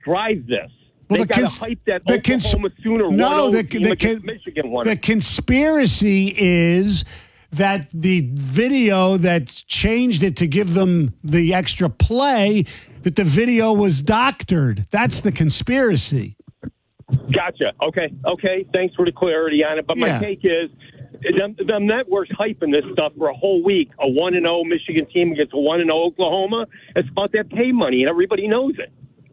drives this? Well, they got to hype that Oklahoma Sooner against Michigan one. The conspiracy is that the video that changed it to give them the extra play, that the video was doctored. That's the conspiracy. Gotcha. Okay. Thanks for the clarity on it. But my take is, the network's hyping this stuff for a whole week. A 1-0 Michigan team against a 1-0 Oklahoma. It's about that pay money, and everybody knows it.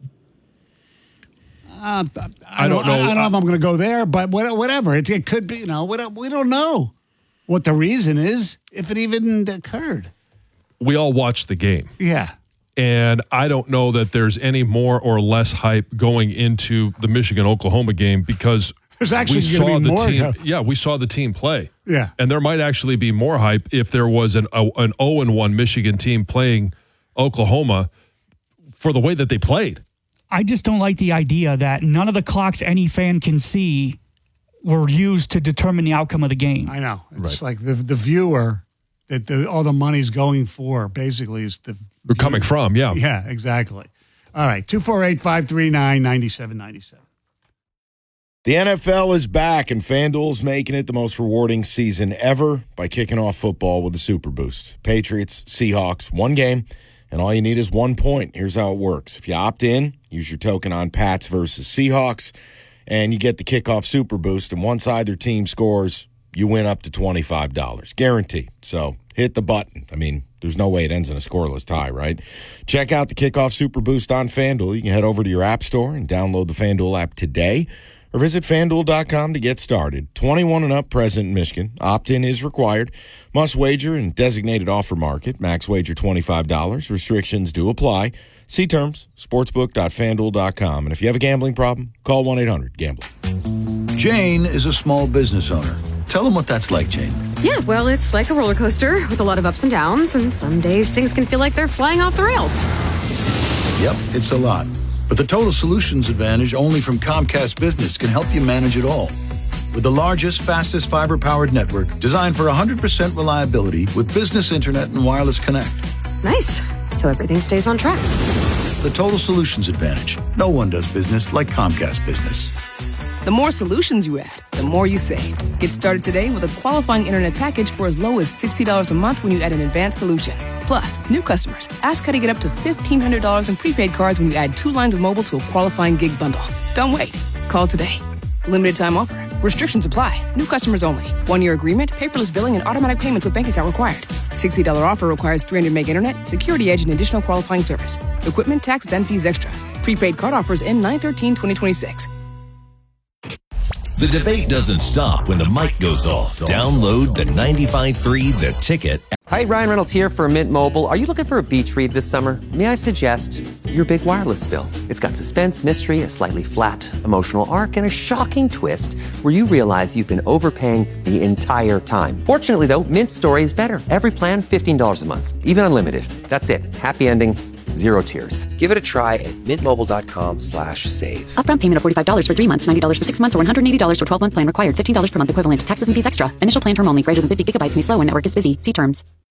I don't know. I don't know if I'm going to go there, but whatever. It could be. We don't know what the reason is, if it even occurred. We all watched the game. Yeah. And I don't know that there's any more or less hype going into the Michigan-Oklahoma game because there's actually we saw the more team. Yeah, we saw the team play. Yeah. And there might actually be more hype if there was an 0-1 Michigan team playing Oklahoma for the way that they played. I just don't like the idea that none of the clocks any fan can see were used to determine the outcome of the game. I know. It's like the viewer that all the money's going for basically is the We're coming from, yeah. Yeah, exactly. All right, 248-539-9797. The NFL is back, and FanDuel's making it the most rewarding season ever by kicking off football with a Super Boost. Patriots, Seahawks, one game, and all you need is 1 point. Here's how it works. If you opt in, use your token on Pats versus Seahawks, and you get the kickoff Super Boost, and once either team scores, you win up to $25. Guaranteed. So hit the button. I mean, there's no way it ends in a scoreless tie, right? Check out the Kickoff Super Boost on FanDuel. You can head over to your app store and download the FanDuel app today, or visit FanDuel.com to get started. 21 and up present in Michigan. Opt-in is required. Must wager in designated offer market. Max wager $25. Restrictions do apply. See terms, sportsbook.fanduel.com. And if you have a gambling problem, call 1-800-GAMBLER. Jane is a small business owner. Tell them what that's like, Jane. Yeah, well, it's like a roller coaster with a lot of ups and downs, and some days things can feel like they're flying off the rails. Yep, it's a lot. But the Total Solutions Advantage only from Comcast Business can help you manage it all. With the largest, fastest fiber-powered network designed for 100% reliability with business internet and wireless connect. Nice. So everything stays on track. The Total Solutions Advantage. No one does business like Comcast Business. The more solutions you add, the more you save. Get started today with a qualifying internet package for as low as $60 a month when you add an advanced solution. Plus, new customers, ask how to get up to $1,500 in prepaid cards when you add 2 lines of mobile to a qualifying gig bundle. Don't wait. Call today. Limited time offer. Restrictions apply. New customers only. 1-year agreement, paperless billing, and automatic payments with bank account required. $60 offer requires 300 meg internet, security edge, and additional qualifying service. Equipment, taxes, and fees extra. Prepaid card offers end 9/13/2026. The debate doesn't stop when the mic goes off. Download the 95.3 The Ticket. Hi, Ryan Reynolds here for Mint Mobile. Are you looking for a beach read this summer? May I suggest your big wireless bill? It's got suspense, mystery, a slightly flat emotional arc, and a shocking twist where you realize you've been overpaying the entire time. Fortunately, though, Mint's story is better. Every plan, $15 a month, even unlimited. That's it. Happy ending. Zero tears. Give it a try at mintmobile.com/save. Upfront payment of $45 for 3 months, $90 for 6 months, or $180 for 12-month plan required. $15 per month equivalent. Taxes and fees extra. Initial plan term only. Greater than 50 gigabytes may slow when network is busy. See terms.